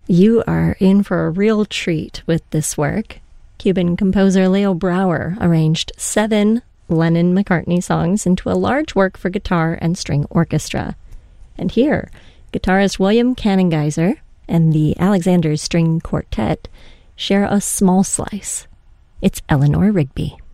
You are in for a real treat with this work. Cuban composer Leo Brouwer arranged 7 Lennon-McCartney songs into a large work for guitar and string orchestra. And here, guitarist William Canengeiser and the Alexander String Quartet share a small slice. It's Eleanor Rigby.